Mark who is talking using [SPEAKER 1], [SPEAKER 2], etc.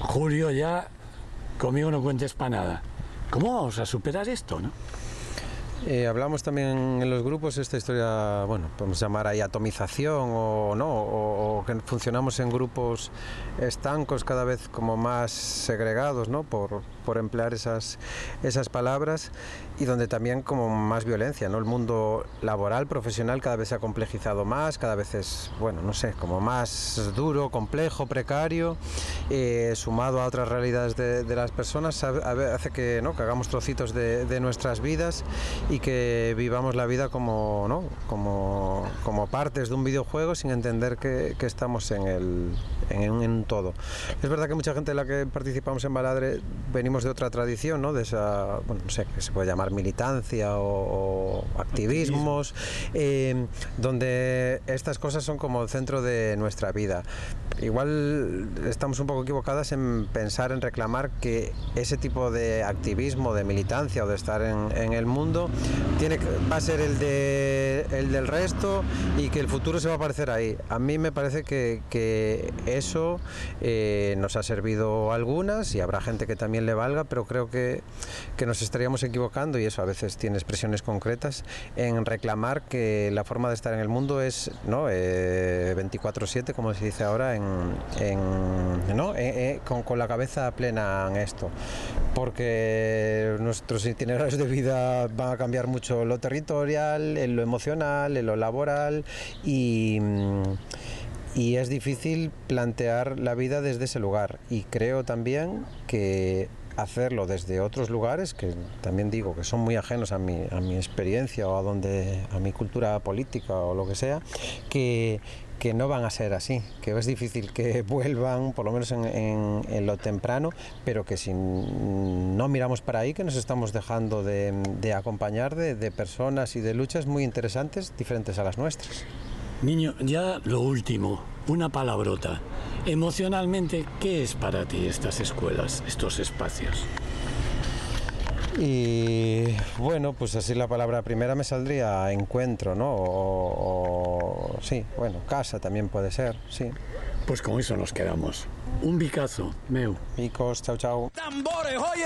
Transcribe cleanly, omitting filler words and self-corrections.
[SPEAKER 1] Julio, ya conmigo no cuentes para nada. ¿Cómo vamos a superar esto, no?
[SPEAKER 2] Hablamos también en los grupos esta historia, bueno, podemos llamar ahí atomización o no, o que funcionamos en grupos estancos cada vez como más segregados, ¿no? Por emplear esas palabras, y donde también como más violencia, ¿no? El mundo laboral, profesional cada vez se ha complejizado más, cada vez es, bueno, no sé, como más duro, complejo, precario, sumado a otras realidades de las personas, hace que, ¿no? Que hagamos trocitos de nuestras vidas y que vivamos la vida como, ¿no? como partes de un videojuego sin entender que estamos en un todo. Es verdad que mucha gente de la que participamos en Baladre venimos de otra tradición, ¿no? De esa, bueno, no sé, que se puede llamar militancia o activismos, donde estas cosas son como el centro de nuestra vida. Igual estamos un poco equivocadas en pensar, en reclamar que ese tipo de activismo, de militancia o de estar en el mundo va a ser el del resto y que el futuro se va a aparecer ahí. A mí me parece que eso nos ha servido a algunas y habrá gente que también le valga, pero creo que nos estaríamos equivocando, y eso a veces tiene expresiones concretas, en reclamar que la forma de estar en el mundo es, ¿no? 24/7, como se dice ahora, ¿no? Con la cabeza plena en esto, porque nuestros itinerarios de vida van a cambiar mucho en lo territorial, en lo emocional, en lo laboral, y es difícil plantear la vida desde ese lugar, y creo también que hacerlo desde otros lugares, que también digo que son muy ajenos a mi experiencia o a mi cultura política o lo que sea, que no van a ser así, que es difícil que vuelvan, por lo menos en lo temprano, pero que si no miramos para ahí, que nos estamos dejando de acompañar de personas y de luchas muy interesantes, diferentes a las nuestras.
[SPEAKER 1] Niño, ya lo último, una palabrota. Emocionalmente, ¿qué es para ti estas escuelas, estos espacios?
[SPEAKER 2] Y bueno, pues así la palabra primera me saldría encuentro, ¿no? Sí, bueno, casa también puede ser, sí.
[SPEAKER 1] Pues con eso nos quedamos. Un bicazo, meu.
[SPEAKER 2] Bicos, chao, chao.
[SPEAKER 3] Tambores, oye.